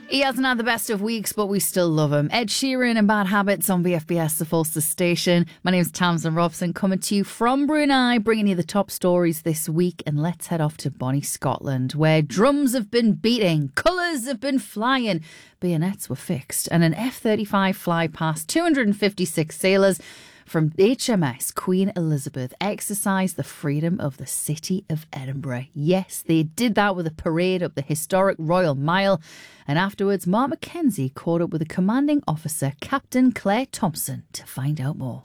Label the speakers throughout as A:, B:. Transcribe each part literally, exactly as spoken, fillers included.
A: He hasn't had the best of weeks, but we still love him. Ed Sheeran and Bad Habits on B F B S, the Falster Station. My name's Tamsin Robson, coming to you from Brunei, bringing you the top stories this week. And let's head off to Bonnie, Scotland, where drums have been beating, colours have been flying, bayonets were fixed, and an F thirty-five fly past two hundred fifty-six sailors from H M S Queen Elizabeth exercised the freedom of the city of Edinburgh. Yes, they did that with a parade up the historic Royal Mile. And afterwards, Mark Mackenzie caught up with the commanding officer, Captain Claire Thompson, to find out more.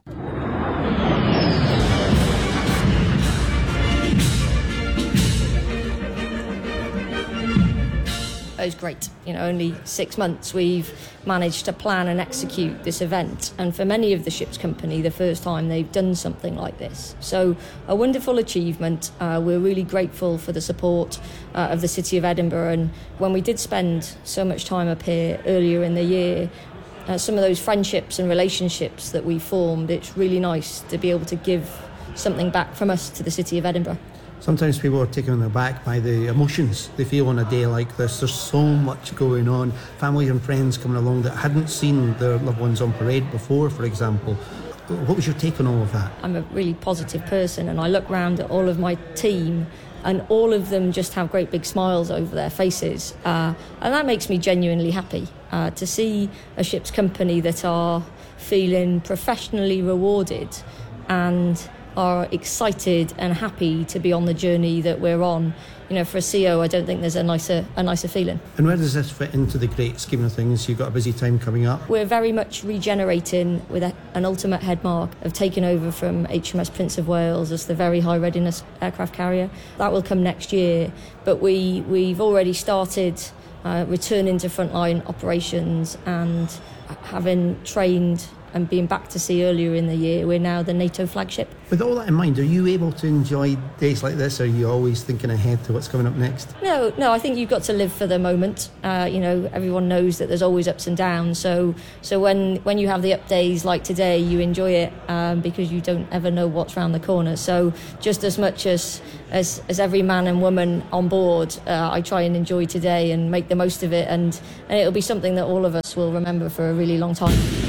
B: It was great. You know, only six months we've managed to plan and execute this event. And for many of the ship's company, the first time they've done something like this. So a wonderful achievement. Uh, we're really grateful for the support uh, of the City of Edinburgh. And when we did spend so much time up here earlier in the year, uh, some of those friendships and relationships that we formed, it's really nice to be able to give something back from us to the City of Edinburgh.
C: Sometimes people are taken aback by the emotions they feel on a day like this. There's so much going on. Family and friends coming along that hadn't seen their loved ones on parade before, for example. What was your take on all of that?
B: I'm a really positive person, and I look round at all of my team and all of them just have great big smiles over their faces. Uh, and that makes me genuinely happy uh, to see a ship's company that are feeling professionally rewarded and are excited and happy to be on the journey that we're on. You know, for a C O, I don't think there's a nicer a nicer feeling.
C: And where does this fit into the great scheme of things? You've got a busy time coming up.
B: We're very much regenerating with a, an ultimate headmark of taking over from H M S Prince of Wales as the Very High Readiness aircraft carrier. That will come next year, but we, we've already started uh, returning to frontline operations, and having trained and being back to sea earlier in the year, we're now the NATO flagship.
C: With all that in mind, are you able to enjoy days like this, or are you always thinking ahead to what's coming up next?
B: No, no, I think you've got to live for the moment. Uh, you know, everyone knows that there's always ups and downs, so so when, when you have the up days like today, you enjoy it um, because you don't ever know what's round the corner. So just as much as, as, as every man and woman on board, uh, I try and enjoy today and make the most of it, and, and it'll be something that all of us will remember for a really long time.